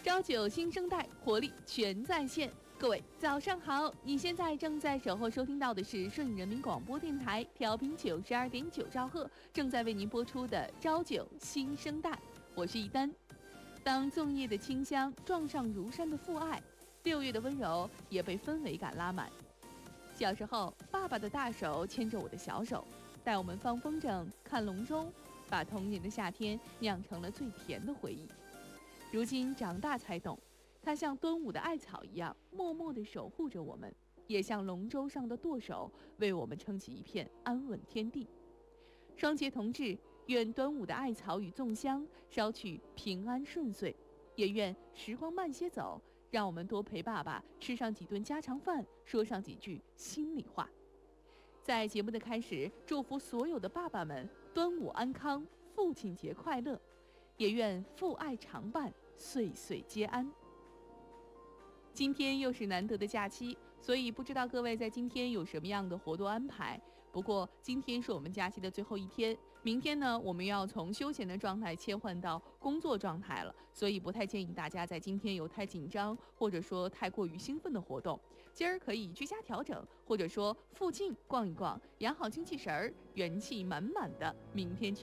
朝九新生代，活力全在线。各位早上好，你现在正在守候收听到的是顺义人民广播电台调频92.9兆赫，正在为您播出的朝九新生代，我是一丹。当粽叶的清香撞上如山的父爱，6月的温柔也被氛围感拉满。小时候，爸爸的大手牵着我的小手，带我们放风筝、看龙舟，把童年的夏天酿成了最甜的回忆。如今长大才懂，它像端午的艾草一样，默默地守护着我们，也像龙舟上的舵手，为我们撑起一片安稳天地。双节同志，愿端午的艾草与粽香捎去平安顺遂，也愿时光慢些走，让我们多陪爸爸吃上几顿家常饭，说上几句心里话。在节目的开始，祝福所有的爸爸们端午安康，父亲节快乐，也愿父爱常伴，岁岁皆安。今天又是难得的假期，所以不知道各位在今天有什么样的活动安排。不过今天是我们假期的最后一天，明天呢，我们要从休闲的状态切换到工作状态了，所以不太建议大家在今天有太紧张或者说太过于兴奋的活动。今儿可以居家调整，或者说附近逛一逛，养好精气神儿，元气满满的明天去